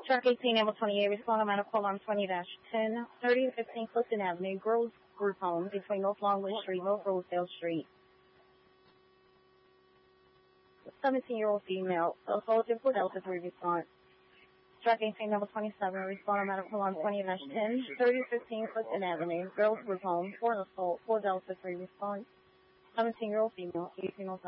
Truck 18, Amble 28, responding out of call on 20-10, 3015 Clifton Avenue, Girls Group Home, between North Longwood Street, North Rosedale Street. 17-year-old female, assaulted for Delta 3 response. Truck 18, number 27, responding out of call on 20-10, 3015 Clifton Avenue, Girls Group Home, for an assault, for Delta 3 response. 17-year-old female, 18